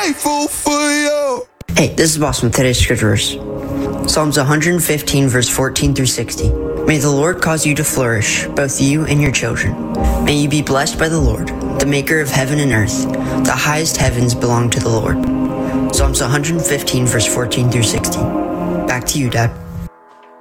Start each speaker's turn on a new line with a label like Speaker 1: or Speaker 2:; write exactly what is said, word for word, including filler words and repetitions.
Speaker 1: grateful for you.
Speaker 2: Hey, this is Boss with today's scripture verse. Psalms one hundred fifteen, verse fourteen through sixty. May the Lord cause you to flourish, both you and your children. May you be blessed by the Lord, the maker of heaven and earth. The highest heavens belong to the Lord. Psalms one hundred fifteen, verse fourteen through sixty. Back to you, Dad.